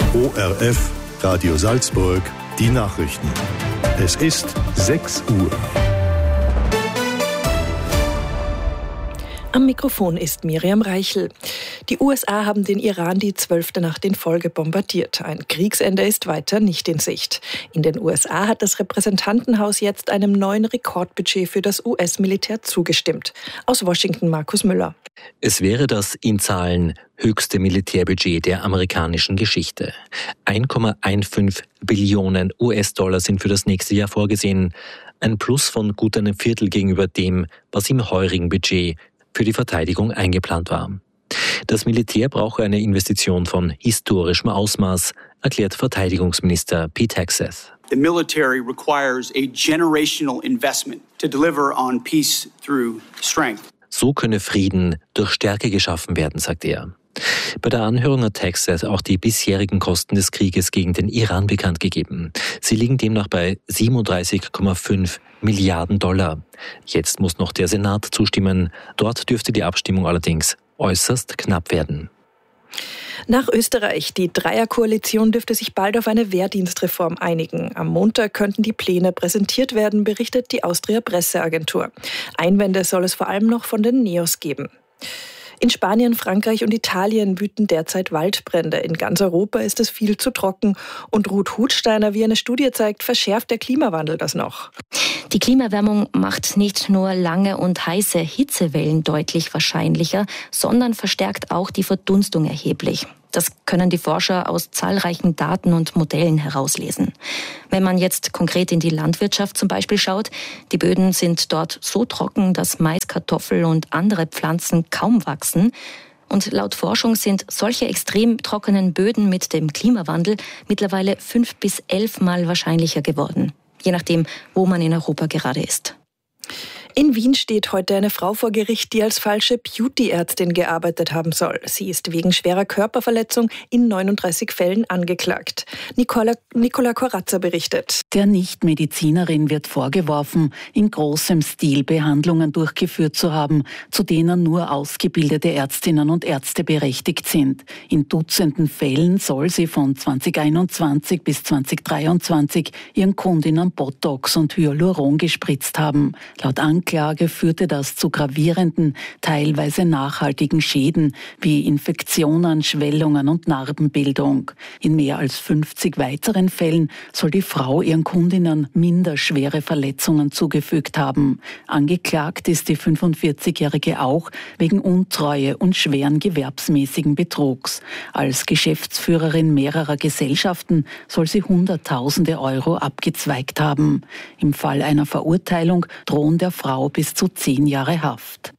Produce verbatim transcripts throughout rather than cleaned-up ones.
O R F, Radio Salzburg, die Nachrichten. Es ist sechs Uhr. Am Mikrofon ist Miriam Reichel. Die U S A haben den Iran die zwölfte Nacht in Folge bombardiert. Ein Kriegsende ist weiter nicht in Sicht. In den U S A hat das Repräsentantenhaus jetzt einem neuen Rekordbudget für das U S-Militär zugestimmt. Aus Washington Markus Müller. Es wäre das in Zahlen höchste Militärbudget der amerikanischen Geschichte. eins Komma fünfzehn Billionen U S-Dollar sind für das nächste Jahr vorgesehen. Ein Plus von gut einem Viertel gegenüber dem, was im heurigen Budget für die Verteidigung eingeplant war. Das Militär brauche eine Investition von historischem Ausmaß, erklärt Verteidigungsminister Pete Hegseth. The military requires a generational investment to deliver on peace through strength. So könne Frieden durch Stärke geschaffen werden, sagt er. Bei der Anhörung hat Hegseth auch die bisherigen Kosten des Krieges gegen den Iran bekannt gegeben. Sie liegen demnach bei siebenunddreißig Komma fünf Milliarden Dollar. Jetzt muss noch der Senat zustimmen. Dort dürfte die Abstimmung allerdings äußerst knapp werden. Nach Österreich. Die Dreierkoalition dürfte sich bald auf eine Wehrdienstreform einigen. Am Montag könnten die Pläne präsentiert werden, berichtet die Austria Presseagentur. Einwände soll es vor allem noch von den Neos geben. In Spanien, Frankreich und Italien wüten derzeit Waldbrände. In ganz Europa ist es viel zu trocken. Und Ruth Hutsteiner, wie eine Studie zeigt, verschärft der Klimawandel das noch. Die Klimaerwärmung macht nicht nur lange und heiße Hitzewellen deutlich wahrscheinlicher, sondern verstärkt auch die Verdunstung erheblich. Das können die Forscher aus zahlreichen Daten und Modellen herauslesen. Wenn man jetzt konkret in die Landwirtschaft zum Beispiel schaut, die Böden sind dort so trocken, dass Mais, Kartoffel und andere Pflanzen kaum wachsen. Und laut Forschung sind solche extrem trockenen Böden mit dem Klimawandel mittlerweile fünf bis elf Mal wahrscheinlicher geworden. Je nachdem, wo man in Europa gerade ist. In Wien steht heute eine Frau vor Gericht, die als falsche Beauty-Ärztin gearbeitet haben soll. Sie ist wegen schwerer Körperverletzung in neununddreißig Fällen angeklagt. Nicola, Nicola Corazza berichtet. Der Nichtmedizinerin wird vorgeworfen, in großem Stil Behandlungen durchgeführt zu haben, zu denen nur ausgebildete Ärztinnen und Ärzte berechtigt sind. In Dutzenden Fällen soll sie von zweitausendeinundzwanzig bis zweitausenddreiundzwanzig ihren Kundinnen Botox und Hyaluron gespritzt haben. Laut Anklage führte das zu gravierenden, teilweise nachhaltigen Schäden wie Infektionen, Schwellungen und Narbenbildung. In mehr als fünfzig weiteren Fällen soll die Frau ihren Kundinnen minder schwere Verletzungen zugefügt haben. Angeklagt ist die fünfundvierzigjährige auch wegen Untreue und schweren gewerbsmäßigen Betrugs. Als Geschäftsführerin mehrerer Gesellschaften soll sie Hunderttausende Euro abgezweigt haben. Im Fall einer Verurteilung drohen der Frau bis zu zehn Jahre Haft.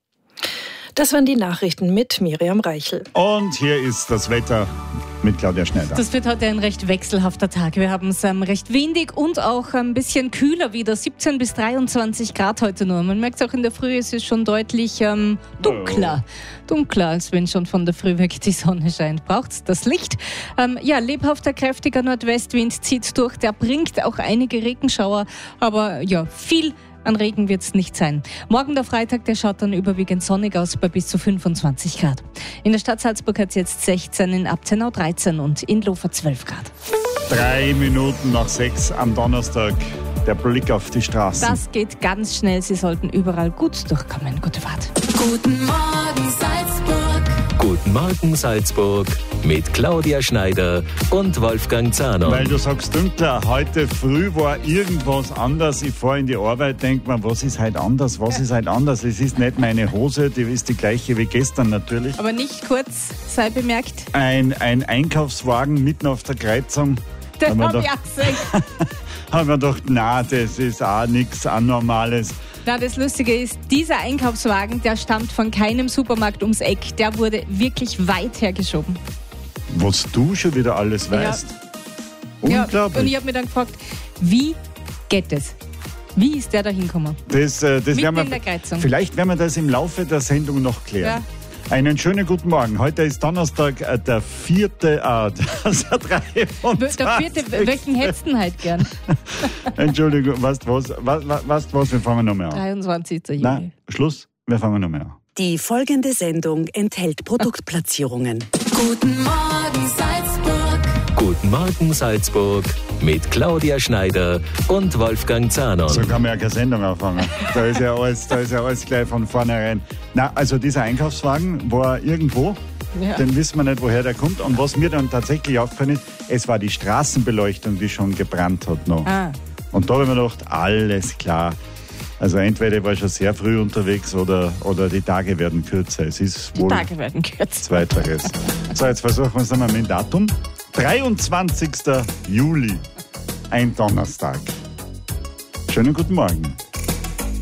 Das waren die Nachrichten mit Miriam Reichel. Und hier ist das Wetter mit Claudia Schneider. Das wird heute ein recht wechselhafter Tag. Wir haben es ähm, recht windig und auch ein bisschen kühler wieder. siebzehn bis dreiundzwanzig Grad heute nur. Man merkt auch in der Früh, es ist schon deutlich ähm, dunkler. Dunkler, als wenn schon von der Früh weg die Sonne scheint. Braucht es das Licht? Ähm, ja, lebhafter, kräftiger Nordwestwind zieht durch. Der bringt auch einige Regenschauer. Aber ja, viel an Regen wird es nicht sein. Morgen der Freitag, der schaut dann überwiegend sonnig aus bei bis zu fünfundzwanzig Grad. In der Stadt Salzburg hat es jetzt sechzehn, in Abtenau dreizehn und in Lofer zwölf Grad. Drei Minuten nach sechs am Donnerstag. Der Blick auf die Straßen. Das geht ganz schnell. Sie sollten überall gut durchkommen. Gute Fahrt. Guten Morgen Salzburg. Guten Morgen Salzburg mit Claudia Schneider und Wolfgang Zahner. Weil du sagst dunkler, heute früh war irgendwas anders. Ich fahre in die Arbeit, denke mir, was ist heute anders, was ist heute anders? Es ist nicht meine Hose, die ist die gleiche wie gestern natürlich. Aber nicht kurz, sei bemerkt. Ein, ein Einkaufswagen mitten auf der Kreuzung. Das habe ich auch gesehen. Haben wir gedacht, na, das ist auch nichts Anormales. Na, das Lustige ist, dieser Einkaufswagen, der stammt von keinem Supermarkt ums Eck. Der wurde wirklich weit hergeschoben. Was du schon wieder alles weißt. Ja. Unglaublich. Ja, und ich habe mir dann gefragt, wie geht das? Wie ist der da hingekommen? Das, äh, das Mitten wir, in der Kreuzung. Vielleicht werden wir das im Laufe der Sendung noch klären. Ja. Einen schönen guten Morgen. Heute ist Donnerstag, äh, der vierte, äh, also dreiundzwanzig. Der vierte, welchen hättest du denn halt gern? Entschuldigung, weißt du was, was, was, was, wir fangen nochmal an. dreiundzwanzigster Juli. Nein, Schluss, wir fangen nochmal an. Die folgende Sendung enthält Produktplatzierungen. Guten Morgen Salzburg. Guten Morgen Salzburg mit Claudia Schneider und Wolfgang Zahner. So kann man ja keine Sendung anfangen. Da ist ja alles, da ist ja alles gleich von vornherein. Na, also dieser Einkaufswagen war irgendwo. Ja. Den wissen wir nicht, woher der kommt. Und was mir dann tatsächlich aufgefallen ist, es war die Straßenbeleuchtung, die schon gebrannt hat noch. Ah. Und da habe ich mir gedacht, alles klar. Also entweder ich war schon sehr früh unterwegs oder, oder die Tage werden kürzer. Es ist die wohl Tage werden kürzer. Zweiteres. So, jetzt versuchen wir es nochmal mit dem Datum. dreiundzwanzigster Juli, ein Donnerstag. Schönen guten Morgen.